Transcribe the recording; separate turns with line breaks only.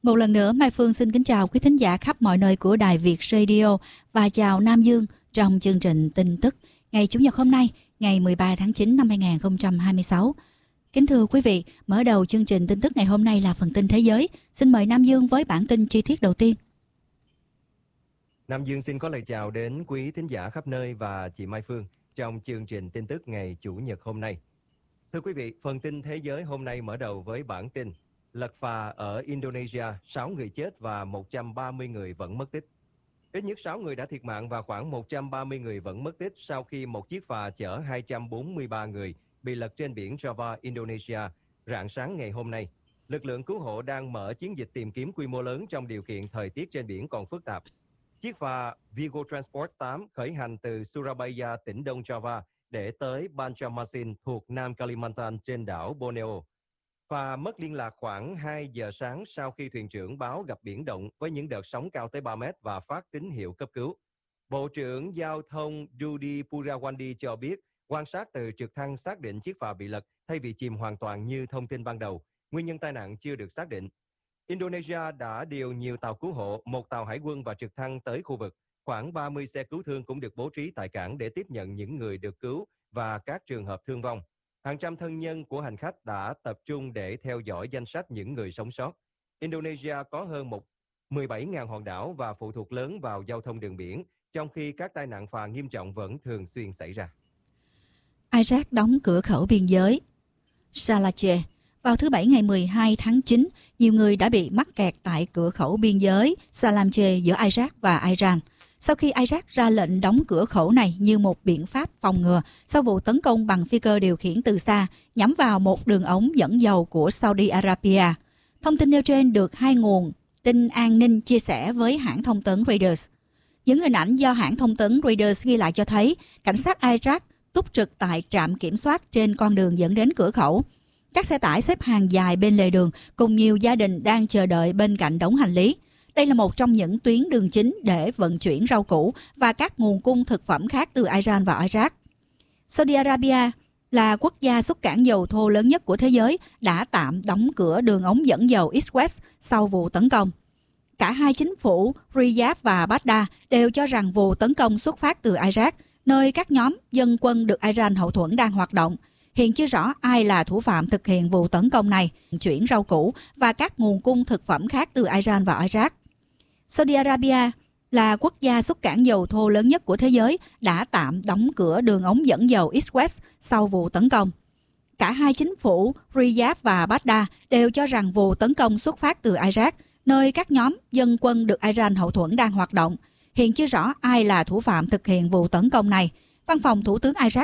Một lần nữa, Mai Phương xin kính chào quý thính giả khắp mọi nơi của Đài Việt Radio và chào Nam Dương trong chương trình tin tức ngày Chủ nhật hôm nay, ngày 13 tháng 9 năm 2026. Kính thưa quý vị, mở đầu chương trình tin tức ngày hôm nay là phần tin thế giới. Xin mời Nam Dương với bản tin chi tiết đầu tiên.
Nam Dương xin có lời chào đến quý thính giả khắp nơi và chị Mai Phương trong chương trình tin tức ngày Chủ nhật hôm nay. Thưa quý vị, phần tin thế giới hôm nay mở đầu với bản tin lật phà ở Indonesia, 6 người chết và 130 người vẫn mất tích. Ít nhất 6 người đã thiệt mạng và khoảng 130 người vẫn mất tích sau khi một chiếc phà chở 243 người bị lật trên biển Java, Indonesia, rạng sáng ngày hôm nay. Lực lượng cứu hộ đang mở chiến dịch tìm kiếm quy mô lớn trong điều kiện thời tiết trên biển còn phức tạp. Chiếc phà Vigo Transport 8 khởi hành từ Surabaya, tỉnh Đông Java, để tới Banjarmasin thuộc Nam Kalimantan trên đảo Borneo. Phà mất liên lạc khoảng 2 giờ sáng sau khi thuyền trưởng báo gặp biển động với những đợt sóng cao tới 3 mét và phát tín hiệu cấp cứu. Bộ trưởng Giao thông Rudy Purawandi cho biết quan sát từ trực thăng xác định chiếc phà bị lật thay vì chìm hoàn toàn như thông tin ban đầu. Nguyên nhân tai nạn chưa được xác định. Indonesia đã điều nhiều tàu cứu hộ, một tàu hải quân và trực thăng tới khu vực. Khoảng 30 xe cứu thương cũng được bố trí tại cảng để tiếp nhận những người được cứu và các trường hợp thương vong. Hàng trăm thân nhân của hành khách đã tập trung để theo dõi danh sách những người sống sót. Indonesia có hơn 17.000 hòn đảo và phụ thuộc lớn vào giao thông đường biển, trong khi các tai nạn phà nghiêm trọng vẫn thường xuyên xảy ra.
Iraq đóng cửa khẩu biên giới Salache. Vào thứ Bảy ngày 12 tháng 9, nhiều người đã bị mắc kẹt tại cửa khẩu biên giới Salamche giữa Iraq và Iran. Sau khi Iraq ra lệnh đóng cửa khẩu này như một biện pháp phòng ngừa sau vụ tấn công bằng phi cơ điều khiển từ xa nhắm vào một đường ống dẫn dầu của Saudi Arabia. Thông tin nêu trên được hai nguồn tin an ninh chia sẻ với hãng thông tấn Reuters. Những hình ảnh do hãng thông tấn Reuters ghi lại cho thấy cảnh sát Iraq túc trực tại trạm kiểm soát trên con đường dẫn đến cửa khẩu. Các xe tải xếp hàng dài bên lề đường cùng nhiều gia đình đang chờ đợi bên cạnh đống hành lý. Đây là một trong những tuyến đường chính để vận chuyển rau củ và các nguồn cung thực phẩm khác từ Iran vào Iraq. Saudi Arabia là quốc gia xuất cảng dầu thô lớn nhất của thế giới đã tạm đóng cửa đường ống dẫn dầu East-West sau vụ tấn công. Cả hai chính phủ Riyadh và Baghdad đều cho rằng vụ tấn công xuất phát từ Iraq, nơi các nhóm dân quân được Iran hậu thuẫn đang hoạt động. Hiện chưa rõ ai là thủ phạm thực hiện vụ tấn công này, chuyển rau củ và các nguồn cung thực phẩm khác từ Iran vào Iraq. Saudi Arabia là quốc gia xuất cảng dầu thô lớn nhất của thế giới đã tạm đóng cửa đường ống dẫn dầu East-West sau vụ tấn công. Cả hai chính phủ Riyadh và Baghdad đều cho rằng vụ tấn công xuất phát từ Iraq, nơi các nhóm dân quân được Iran hậu thuẫn đang hoạt động. Hiện chưa rõ ai là thủ phạm thực hiện vụ tấn công này. Văn phòng Thủ tướng Iraq